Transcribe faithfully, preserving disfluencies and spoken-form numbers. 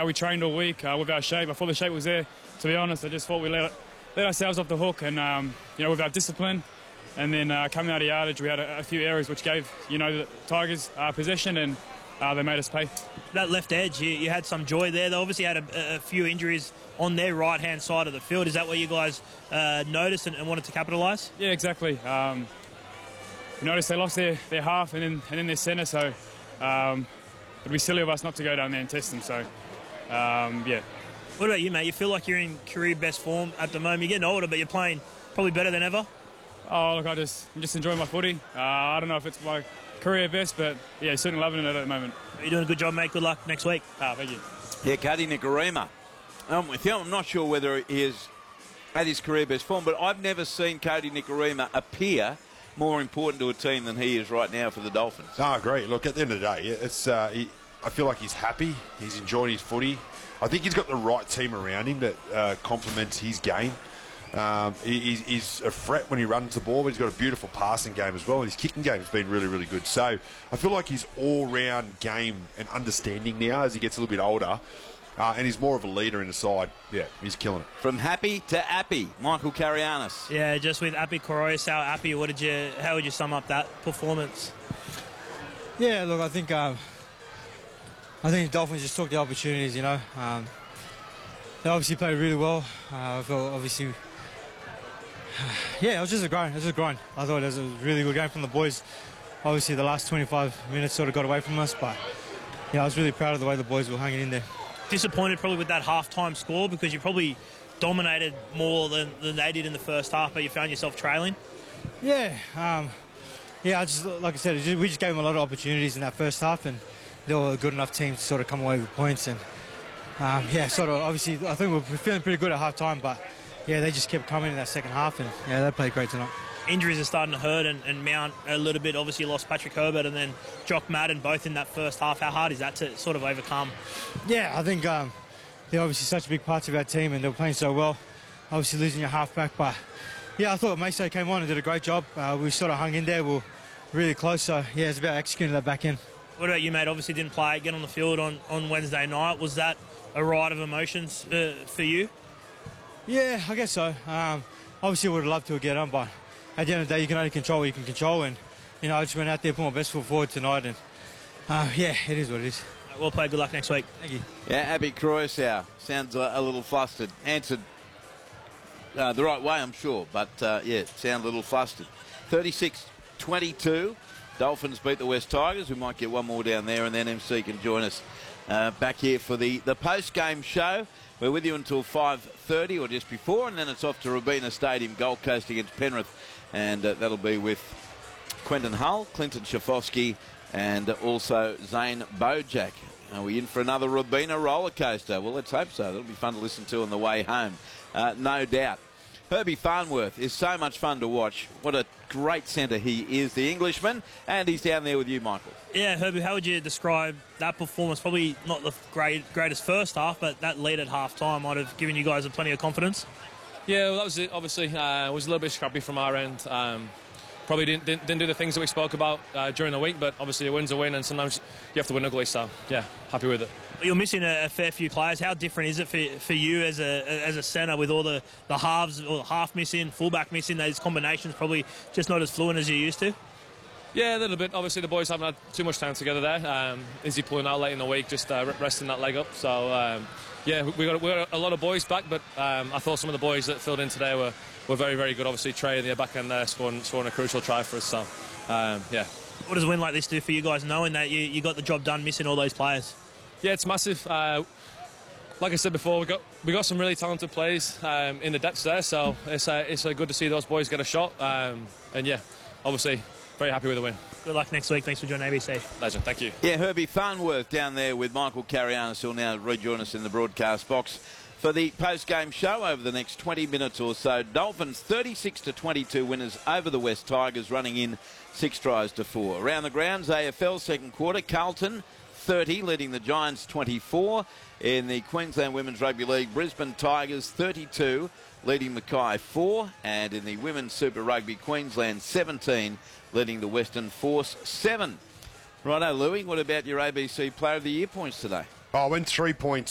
how we trained all week uh, with our shape. I thought the shape was there. To be honest, I just thought we let, let ourselves off the hook, and um, you know, with our discipline, and then uh, coming out of yardage, we had a, a few areas which gave you know the Tigers uh, possession, and uh, they made us pay. That left edge, you, you had some joy there. They obviously had a, a few injuries on their right-hand side of the field. Is that what you guys uh, noticed and, and wanted to capitalise? Yeah, exactly. Um, you noticed they lost their, their half and then and then their centre, so um, it'd be silly of us not to go down there and test them. So um, yeah. What about you, mate? You feel like you're in career best form at the moment. You're getting older, but you're playing probably better than ever. Oh, look, I just, I'm just enjoying my footy. Uh, I don't know if it's my career best, but yeah, certainly loving it at the moment. You're doing a good job, mate. Good luck next week. Ah, thank you. Yeah, Cody Nikorima. I'm with you. I'm not sure whether he is at his career best form, but I've never seen Cody Nikorima appear more important to a team than he is right now for the Dolphins. No, I agree. Look, at the end of the day, it's. Uh, he, I feel like he's happy. He's enjoying his footy. I think he's got the right team around him that uh, complements his game. Um, he, he's, he's a threat when he runs the ball, but he's got a beautiful passing game as well, and his kicking game has been really, really good. So I feel like his all-round game and understanding now as he gets a little bit older, uh, and he's more of a leader in the side. Yeah, he's killing it. From happy to appy, Michael Karianis. Yeah, just with Api Koroisau, Api, what did you? How would you sum up that performance? Yeah, look, I think um, I think the Dolphins just took the opportunities. You know, um, they obviously played really well. Uh, I felt obviously. Yeah, it was just a grind. It was a grind. I thought it was a really good game from the boys. Obviously, the last twenty-five minutes sort of got away from us, but yeah, I was really proud of the way the boys were hanging in there. Disappointed probably with that half-time score because you probably dominated more than, than they did in the first half, but you found yourself trailing. Yeah, um, yeah. I just like I said, it just, we just gave them a lot of opportunities in that first half, and they were a good enough team to sort of come away with points. And um, yeah, sort of obviously, I think we we're feeling pretty good at half-time, but. Yeah, they just kept coming in that second half, and yeah, they played great tonight. Injuries are starting to hurt, and, and Mount a little bit. Obviously, lost Patrick Herbert and then Jock Madden both in that first half. How hard is that to sort of overcome? Yeah, I think um, they're obviously such big parts of our team, and they were playing so well. Obviously, losing your halfback, but yeah, I thought Maso came on and did a great job. Uh, we sort of hung in there, we were really close. So yeah, it's about executing that back in. What about you, mate? Obviously, didn't play. Get on the field on, on Wednesday night. Was that a ride of emotions uh, for you? Yeah, I guess so. Um, obviously, I would have loved to get on, but at the end of the day, you can only control what you can control. And, you know, I just went out there, put my best foot forward tonight. And, uh, yeah, it is what it is. Well played. Good luck next week. Thank you. Yeah, Api Koroisau sounds a, a little flustered. Answered uh, the right way, I'm sure. But, uh, yeah, sound a little flustered. thirty-six twenty-two. Dolphins beat the West Tigers. We might get one more down there, and then M C can join us uh, back here for the, the post-game show. We're with you until five thirty or just before, and then it's off to Robina Stadium, Gold Coast against Penrith, and uh, that'll be with Quentin Hull, Clinton Schafowski, and also Zane Bojack. Are we in for another Robina roller coaster? Well, let's hope so. That'll be fun to listen to on the way home, uh, no doubt. Herbie Farnworth is so much fun to watch. What a great centre he is, the Englishman, and he's down there with you, Michael. Yeah, Herbie, how would you describe that performance? Probably not the great, greatest first half, but that lead at half-time might have given you guys plenty of confidence. Yeah, well, that was it, obviously. Uh, it was a little bit scrappy from our end. Um, probably didn't, didn't, didn't do the things that we spoke about uh, during the week, but obviously a win's a win, and sometimes you have to win ugly, so, yeah, happy with it. You're missing a, a fair few players. How different is it for, for you as a as a centre with all the, the halves, or half missing, fullback missing, those combinations probably just not as fluent as you used to? Yeah, a little bit. Obviously, the boys haven't had too much time together there. Um, Izzy pulling out late in the week, just uh, resting that leg up. So, um, yeah, we got, we got a lot of boys back, but um, I thought some of the boys that filled in today were, were very, very good. Obviously, Trey in the back end there scoring, scoring a crucial try for us. So, um, yeah. What does a win like this do for you guys, knowing that you, you got the job done missing all those players? Yeah, it's massive. Uh, like I said before, we got we got some really talented players um, in the depths there, so it's uh, it's uh, good to see those boys get a shot. Um, and yeah, obviously, very happy with the win. Good luck next week. Thanks for joining A B C. Pleasure. Thank you. Yeah, Herbie Farnworth down there with Michael Karianis, who'll now rejoin us in the broadcast box for the post-game show over the next twenty minutes or so. Dolphins thirty-six to twenty-two winners over the West Tigers, running in six tries to four. Around the grounds, A F L second quarter, Carlton thirty, leading the Giants twenty-four. In the Queensland Women's Rugby League, Brisbane Tigers thirty-two, leading Mackay four. And in the Women's Super Rugby, Queensland seventeen, leading the Western Force seven. Righto, Louis, what about your A B C Player of the Year points today? Oh, I went three points